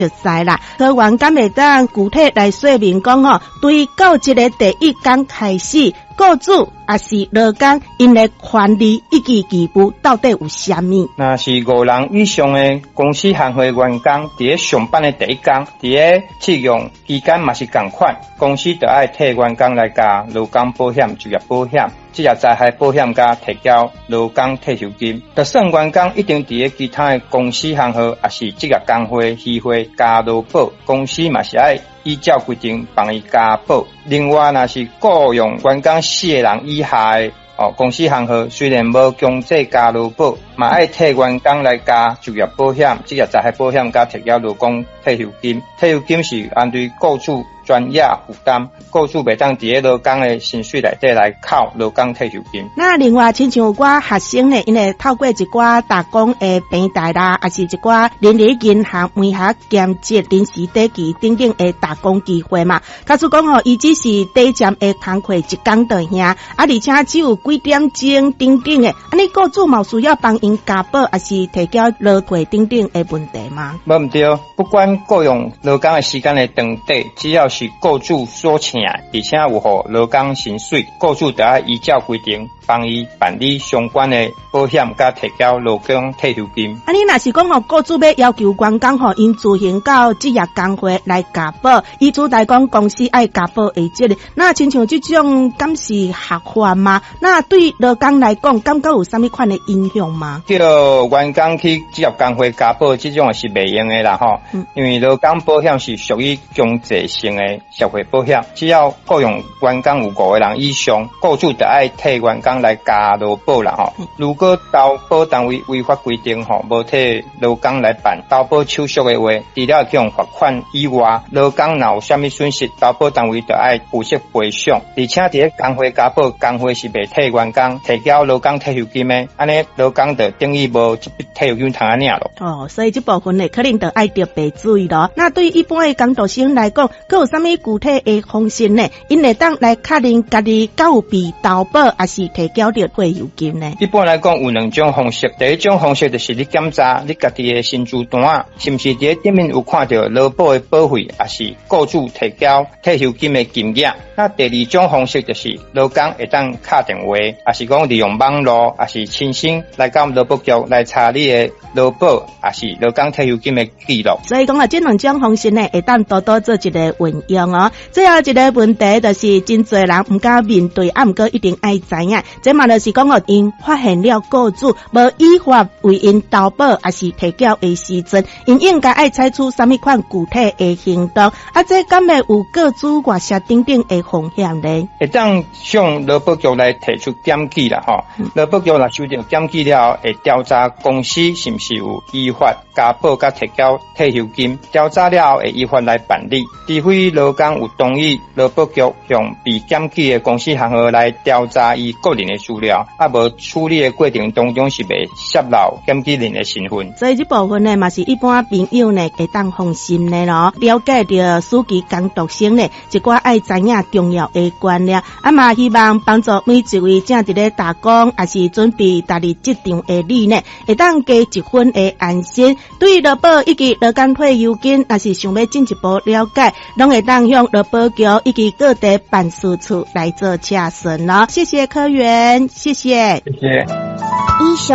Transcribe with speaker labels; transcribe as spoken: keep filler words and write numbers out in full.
Speaker 1: 就知啦。科员敢会当具体来说明讲吼，对到这个第一天开始，雇主也是劳工因的权利以及义务到底有啥物？
Speaker 2: 那是五人以上的公司行会员工，伫咧上班的第一天，伫咧试用期间嘛是同款，公司就要替员工来加劳工保险、就业保险、职业灾害保险加提交劳工退休金。就算员工一定伫咧其他的公司行号，也是职业工会、协会加劳保，公司嘛是要依照规定帮伊加保。另外，若是雇用员工四个人以下的哦，公司行号虽然无强制加劳保，嘛爱替员工来加就业保险、职业灾害保险加提交劳工退休金。退休金是按对雇主专业负担，雇主袂当伫咧劳工的薪水内底来扣劳工退休金。
Speaker 1: 那另外，亲像有寡学生呢，因为透过一寡打工的平台啦，也是一寡邻里银行、门下兼职、临时短期等等的打工机会嘛。假使讲吼，伊只是短暂的工课一工就兄，啊，而且只有几点钟等等的，安尼雇主嘛需要帮因加保，还是提交劳退等等的问题吗？
Speaker 2: 无毋对，不管雇用劳工的时间的长短，只要是雇主所请，而且有互劳工薪水，雇主就要依照规定帮伊办理相关的保险，甲提交劳工退休金。
Speaker 1: 啊，你若是讲吼，雇主要要求员工吼，因自行到职业工会来加保，依主来讲，公司爱加保的这个，那亲像这种，敢是合法吗？那对劳工来讲，感觉有啥物款的影响吗？
Speaker 2: 叫员工去职业工会加保，这种是袂用的啦吼、嗯，因为劳工保险是属于强制性的社会保险，只要雇用员工有五个人以上，雇主就爱替员工来加劳保啦吼、嗯。如果投保单位违法规定吼，无替劳工来办投保手续的话，除了去用罚款以外，劳工若有啥物损失，投保单位就爱负责赔偿。而且伫咧工会加保，工会是袂替员工提交劳工退休金的，安尼劳工就等于无这笔退休金通啊领咯。
Speaker 1: 哦，所以这部分呢，可能就爱特别注意咯。那对于一般的工作生来讲，佮有啥物具体的方式呢？因会当来确认家己够有被投保，还是提交着退休金呢？
Speaker 2: 一般来讲有两种方式，第一种方式就是你检查你家己的薪资单，是毋是伫咧顶面有看到劳保的保费，还是雇主提交退休金的金额。那第二种方式就是劳工会当打电话，还是讲利用网络，还是亲身来到劳保局来查你的劳保，还是劳工退休金的记录。
Speaker 1: 所以讲啊，这两种方式呢，会当多多做一个运用哦。最后一个问题就是，真侪人唔敢面对，啊，唔过一定爱知影。这嘛就是讲哦，因发现了雇主无依法为因投保，还是提交的时阵，因应该爱采取什么款具体的行动？啊，这敢会有雇主外泄等等的风险呢？
Speaker 2: 会当向劳保局来提出检举啦，吼、嗯。劳保局若收到检举了，会调查公司是毋是有依法加保甲提交退休金，调查了会依法来办理。除非劳工有同意，劳保局向被检举的公司行号来调查伊个人的资料，啊无处理的过程当中是袂泄露检举人的身份。
Speaker 1: 所以这部分呢，嘛是一般朋友呢会当放心的咯。了解到司机工作生呢，一寡爱知影重要的观念，啊嘛希望帮助每一位正伫咧打工，也是准备踏入职场的你呢，会当加一分的安心。对于劳保以及劳工退休金，也是想要进一步了解，拢会当向劳保局以及各地办事处来做洽询咯。谢谢科员，谢谢，
Speaker 2: 谢谢。